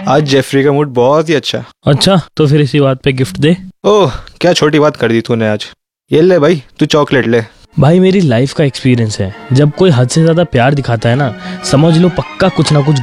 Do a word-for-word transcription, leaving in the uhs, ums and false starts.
आज जेफरी का मूड बहुत ही अच्छा। अच्छा, तो फिर इसी बात पे गिफ्ट दे। ओह, क्या छोटी बात कर दी तूने आज। ये ले भाई, तू चॉकलेट ले। भाई मेरी लाइफ का एक्सपीरियंस है, जब कोई हद से ज्यादा प्यार दिखाता है ना, समझ लो पक्का कुछ ना कुछ